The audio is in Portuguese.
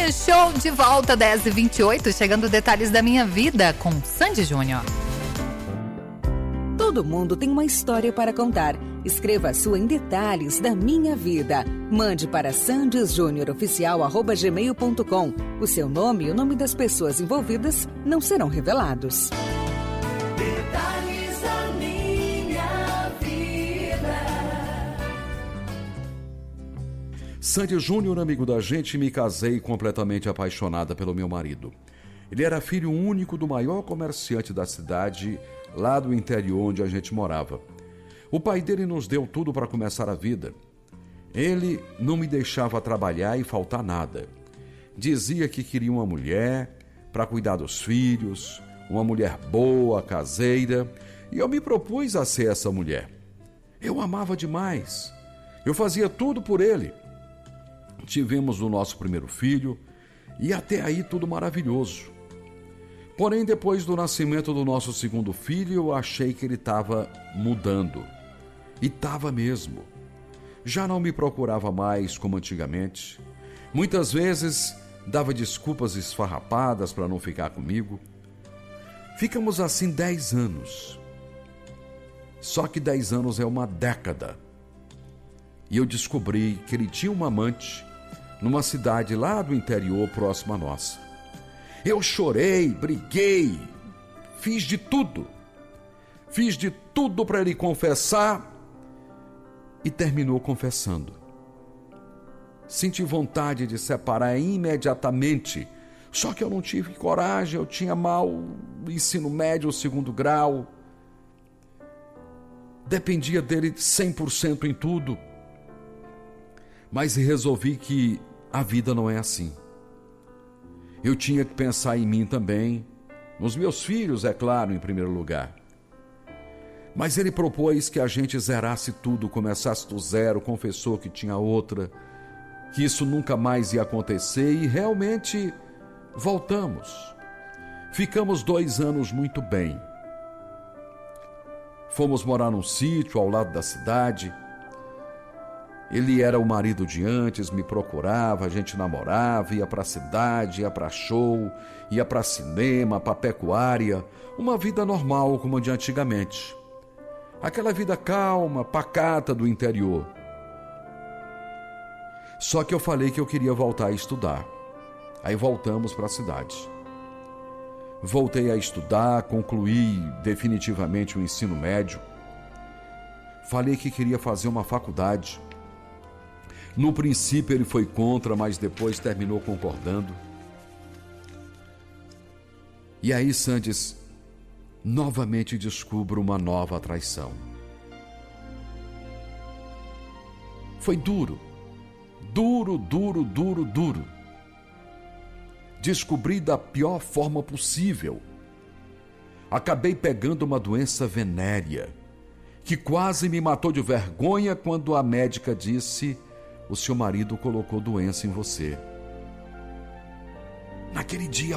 Morning Show de volta, 10h28, chegando detalhes da minha vida com Sandy Júnior. Todo mundo tem uma história para contar. Escreva a sua em detalhes da minha vida. Mande para sandysjunioroficial@gmail.com. O seu nome e o nome das pessoas envolvidas não serão revelados. Detalhes da minha vida. Sandy Júnior, amigo da gente, me casei completamente apaixonada pelo meu marido. Ele era filho único do maior comerciante da cidade, lá do interior onde a gente morava. O pai dele nos deu tudo para começar a vida. Ele não me deixava trabalhar e faltar nada. Dizia que queria uma mulher para cuidar dos filhos, uma mulher boa, caseira, e eu me propus a ser essa mulher. Eu amava demais. Eu fazia tudo por ele. Tivemos o nosso primeiro filho e até aí tudo maravilhoso. Porém, depois do nascimento do nosso segundo filho, eu achei que ele estava mudando. E estava mesmo. Já não me procurava mais como antigamente. Muitas vezes dava desculpas esfarrapadas para não ficar comigo. Ficamos assim 10 anos. Só que 10 anos é uma década. E eu descobri que ele tinha uma amante numa cidade lá do interior próxima a nossa. Eu chorei, briguei, fiz de tudo. Fiz de tudo para ele confessar e terminou confessando. Senti vontade de separar imediatamente, só que eu não tive coragem, eu tinha mal ensino médio, segundo grau. Dependia dele 100% em tudo. Mas resolvi que a vida não é assim. Eu tinha que pensar em mim também, nos meus filhos, é claro, em primeiro lugar. Mas ele propôs que a gente zerasse tudo, começasse do zero, confessou que tinha outra, que isso nunca mais ia acontecer e realmente voltamos. Ficamos 2 anos muito bem. Fomos morar num sítio ao lado da cidade. Ele era o marido de antes, me procurava, a gente namorava, ia pra cidade, ia pra show, ia pra cinema, pra pecuária, uma vida normal como a de antigamente. Aquela vida calma, pacata do interior. Só que eu falei que eu queria voltar a estudar. Aí voltamos pra cidade. Voltei a estudar, concluí definitivamente o ensino médio. Falei que queria fazer uma faculdade. No princípio ele foi contra, mas depois terminou concordando. E aí, Sandes, novamente descubro uma nova traição. Foi duro. Duro. Descobri da pior forma possível. Acabei pegando uma doença venérea, que quase me matou de vergonha quando a médica disse: o seu marido colocou doença em você. Naquele dia